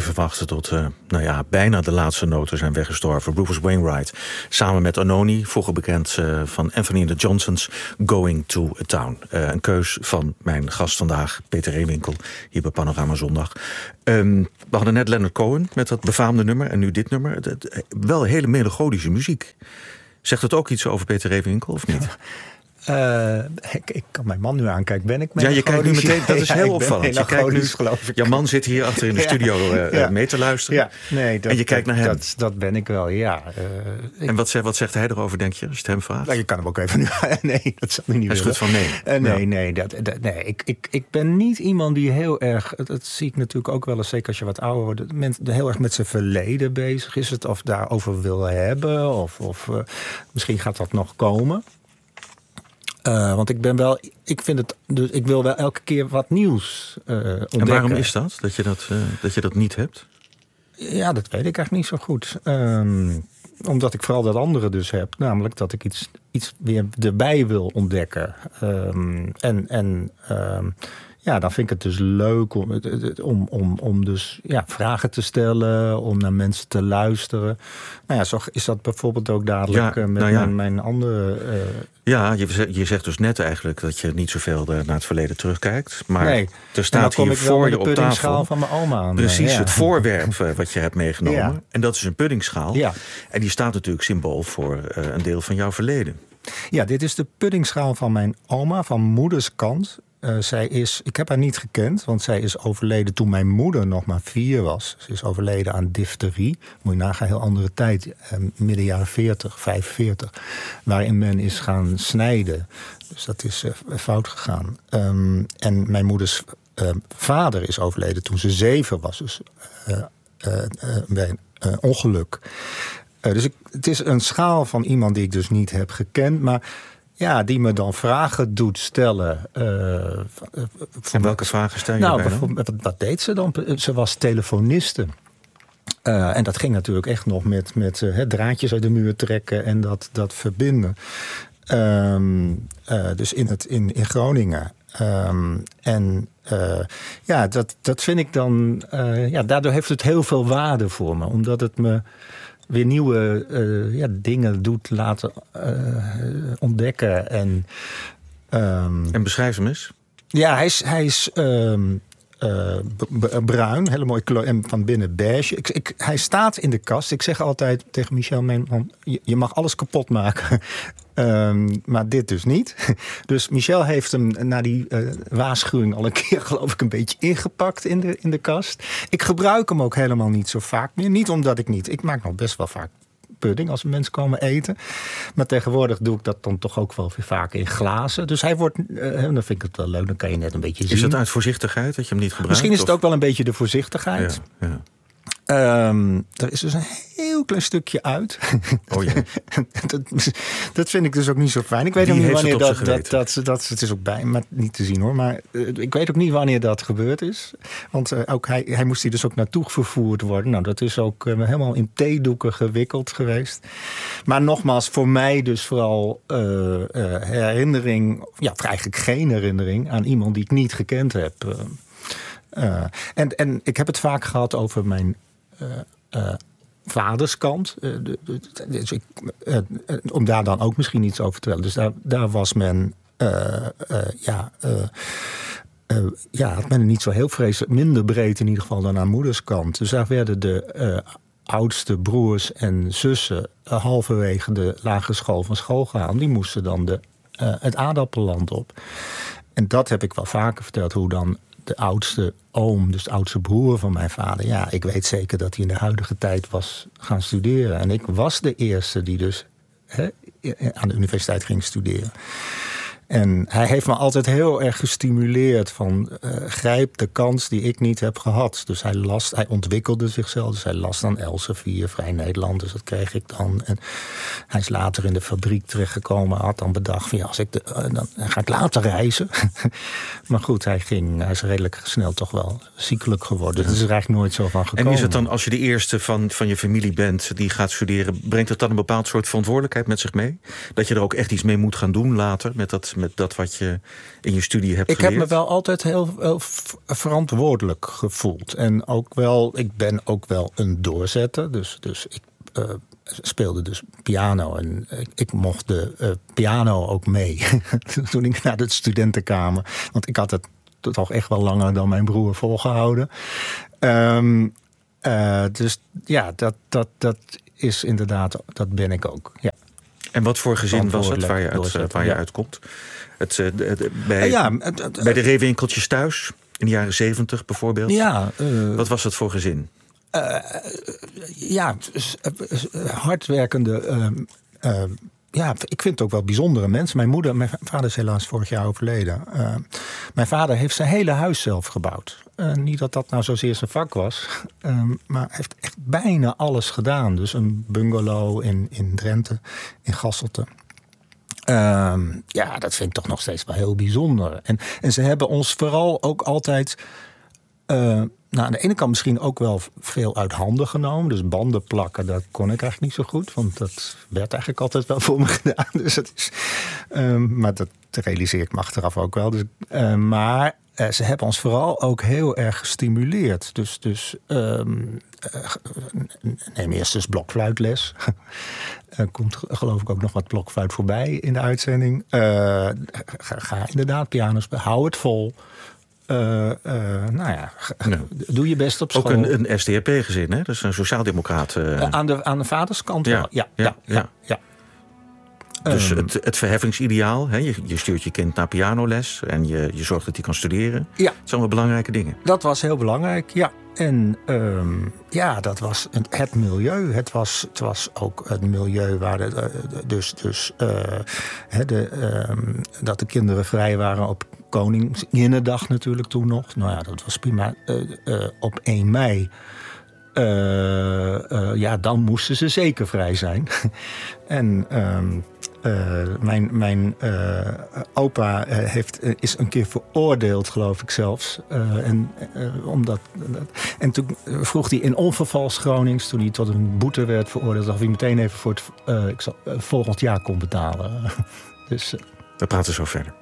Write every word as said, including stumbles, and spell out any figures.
blijven wachten tot uh, nou ja, bijna de laatste noten zijn weggestorven. Rufus Wainwright samen met Ononi, vroeger bekend uh, van Anthony and the Johnsons, Going to a Town. Uh, een keus van mijn gast vandaag, Peter Reewinkel, hier bij Panorama Zondag. Um, we hadden net Leonard Cohen met dat befaamde nummer en nu dit nummer. Het, het, wel hele melancholische muziek. Zegt het ook iets over Peter Reewinkel of niet? Uh, ik, ik kan mijn man nu aankijken. Ben ik Ja, je kijkt nu meteen. Dat is ja, heel opvallend. Je kijkt nu, geloof ik. Jouw man zit hier achter in de studio uh, ja. mee te luisteren. Ja, nee, dat, en je kijkt naar hem. Dat, dat ben ik wel, ja. Uh, en wat zegt, wat zegt hij erover, denk je, als je het hem vraagt? Nou, je kan hem ook even nu... nee, dat zal hij niet Hij schudt van nee. Uh, nee, ja. nee, dat, dat, nee. Ik, ik, ik ben niet iemand die heel erg... Dat zie ik natuurlijk ook wel eens, zeker als je wat ouder wordt... Mensen heel erg met zijn verleden bezig is. Het of daarover wil hebben. Of, of uh, misschien gaat dat nog komen. Uh, want ik ben wel, ik vind het, dus ik wil wel elke keer wat nieuws uh, ontdekken. En waarom is dat, dat je dat, uh, dat je dat niet hebt? Ja, dat weet ik eigenlijk niet zo goed. Um, omdat ik vooral dat andere dus heb. Namelijk dat ik iets, iets weer erbij wil ontdekken. Um, en en um, ja, dan vind ik het dus leuk om, om, om, om dus ja, vragen te stellen, om naar mensen te luisteren. Nou ja, zo is dat bijvoorbeeld ook dadelijk ja, met nou ja. mijn, mijn andere... Uh, ja, je, je zegt dus net eigenlijk dat je niet zoveel naar het verleden terugkijkt. Maar nee. er staat hier voor je op tafel van mijn oma aan. Precies, ja. het voorwerp wat je hebt meegenomen. Ja. En dat is een puddingschaal. Ja. En die staat natuurlijk symbool voor uh, een deel van jouw verleden. Ja, dit is de puddingschaal van mijn oma, van moeders kant. Uh, zij is, ik heb haar niet gekend, want zij is overleden toen mijn moeder nog maar vier was. Ze is overleden aan difterie. Moet je nagaan, heel andere tijd, uh, midden jaren veertig, vijfenveertig. Waarin men is gaan snijden. Dus dat is uh, fout gegaan. Um, en mijn moeders uh, vader is overleden toen ze zeven was. Dus uh, uh, uh, bij een uh, ongeluk. Uh, dus ik, het is een schaal van iemand die ik dus niet heb gekend, maar... Ja, die me dan vragen doet stellen. Uh, en welke vragen stel je nou, bij dan? Wat, wat deed ze dan? Ze was telefoniste. Uh, en dat ging natuurlijk echt nog met, met uh, draadjes uit de muur trekken en dat, dat verbinden. Um, uh, dus in, het, in, in Groningen. Um, en uh, ja, dat, dat vind ik dan... Uh, ja, daardoor heeft het heel veel waarde voor me. Omdat het me... weer nieuwe uh, ja, dingen doet laten uh, ontdekken. En, um, en beschrijf hem eens. Ja, hij is, hij is um, uh, b- bruin, hele mooi kleur en van binnen beige. Ik, ik, hij staat in de kast. Ik zeg altijd tegen Michel, mijn man, je, je mag alles kapot maken. Um, maar dit dus niet. Dus Michel heeft hem na die uh, waarschuwing al een keer, geloof ik, een beetje ingepakt in de, in de kast. Ik gebruik hem ook helemaal niet zo vaak meer. Niet omdat ik niet... Ik maak nog best wel vaak pudding als mensen komen eten. Maar tegenwoordig doe ik dat dan toch ook wel weer vaak in glazen. Dus hij wordt... Uh, dan vind ik het wel leuk. Dan kan je net een beetje zien. Is dat uit voorzichtigheid dat je hem niet gebruikt? Misschien is het of? ook wel een beetje de voorzichtigheid. Ja, ja. Um, er is dus een heel klein stukje uit. Oh ja. dat, dat vind ik dus ook niet zo fijn. Ik weet Wie ook niet heeft wanneer het op dat, dat, dat, dat, dat... Het is ook bij, maar niet te zien hoor. Maar uh, ik weet ook niet wanneer dat gebeurd is. Want uh, ook hij, hij moest hier dus ook naartoe vervoerd worden. Nou, dat is ook uh, helemaal in theedoeken gewikkeld geweest. Maar nogmaals, voor mij dus vooral uh, uh, herinnering... Ja, of eigenlijk geen herinnering aan iemand die ik niet gekend heb. Uh, uh, en, en ik heb het vaak gehad over mijn... Uh, uh, vaderskant. Uh, dus ik, uh, uh, om daar dan ook misschien iets over te vertellen. Dus daar, daar was men... Uh, uh, ja, uh, uh, ja, had men niet zo heel vreselijk... minder breed in ieder geval dan aan moederskant. Dus daar werden de uh, oudste broers en zussen... Uh, halverwege de lagere school van school gehaald. Die moesten dan de, uh, het aardappelland op. En dat heb ik wel vaker verteld, hoe dan... de oudste oom, dus de oudste broer van mijn vader... ja, ik weet zeker dat hij in de huidige tijd was gaan studeren. En ik was de eerste die dus hè, aan de universiteit ging studeren. En hij heeft me altijd heel erg gestimuleerd van... Uh, grijp de kans die ik niet heb gehad. Dus hij las, hij ontwikkelde zichzelf. Dus hij las dan Elsevier, Vrij Nederland. Dus dat kreeg ik dan. En hij is later in de fabriek terechtgekomen. Had dan bedacht van ja, als ik de, uh, dan ga ik later reizen. Maar goed, hij ging, hij is redelijk snel toch wel ziekelijk geworden. Dus er is er eigenlijk nooit zo van gekomen. En is het dan, als je de eerste van, van je familie bent die gaat studeren... brengt het dan een bepaald soort verantwoordelijkheid met zich mee? Dat je er ook echt iets mee moet gaan doen later met dat... met dat wat je in je studie hebt ik geleerd? Ik heb me wel altijd heel, heel verantwoordelijk gevoeld. En ook wel, ik ben ook wel een doorzetter. Dus, dus ik uh, speelde dus piano. En ik, ik mocht de uh, piano ook mee. Toen ik naar de studentenkamer. Want ik had het toch echt wel langer dan mijn broer volgehouden. Um, uh, dus ja, dat, dat, dat is inderdaad, dat ben ik ook. Ja. En wat voor gezin was het waar je, uit, waar je ja. uitkomt? Het, de, de, bij, ja, het, het, bij de Reewinkeltjes thuis, in de jaren zeventig bijvoorbeeld. Ja, uh, wat was het voor gezin? Uh, ja, hardwerkende... Uh, uh, ja, ik vind het ook wel bijzondere mensen. Mijn moeder, mijn vader is helaas vorig jaar overleden. Uh, mijn vader heeft zijn hele huis zelf gebouwd. Uh, niet dat dat nou zozeer zijn vak was. Uh, maar hij heeft echt bijna alles gedaan. Dus een bungalow in, in Drenthe, in Gasselte. Uh, ja, dat vind ik toch nog steeds wel heel bijzonder. En, en ze hebben ons vooral ook altijd... Uh, nou, aan de ene kant misschien ook wel veel uit handen genomen. Dus banden plakken, dat kon ik eigenlijk niet zo goed. Want dat werd eigenlijk altijd wel voor me gedaan. Dus dat is, um, maar dat realiseer ik me achteraf ook wel. Dus, uh, maar uh, ze hebben ons vooral ook heel erg gestimuleerd. Dus, dus um, uh, neem eerst dus blokfluitles. Er komt geloof ik ook nog wat blokfluit voorbij in de uitzending. Uh, ga, ga inderdaad piano spelen. Hou het vol. Uh, uh, nou ja, ja, doe je best op school. Ook een, een S D A P-gezin, hè? Dus een sociaaldemocraat. Uh... Uh, aan, de, aan de vaderskant wel, ja. ja, ja, ja, ja. Dus um, het, het verheffingsideaal, hè? Je, je stuurt je kind naar pianoles en je, je zorgt dat hij kan studeren. Ja. Dat zijn wel belangrijke dingen. Dat was heel belangrijk, ja. En um, ja, dat was het milieu. Het was, het was ook het milieu waar de, de, dus, dus uh, de, um, dat de kinderen vrij waren op Koninginnedag natuurlijk toen nog. Nou ja, dat was prima. Uh, uh, op één mei. Uh, uh, ja, dan moesten ze zeker vrij zijn. en um, uh, mijn, mijn uh, opa heeft, uh, is een keer veroordeeld, geloof ik zelfs. Uh, en, uh, omdat, uh, en toen vroeg hij in onvervals Gronings, toen hij tot een boete werd veroordeeld, of hij meteen even voor het uh, ik zal, uh, volgend jaar kon betalen. dus, uh, We praten zo verder.